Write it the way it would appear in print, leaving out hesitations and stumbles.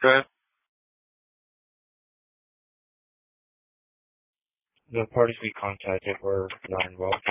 Good. The parties we contacted were not involved.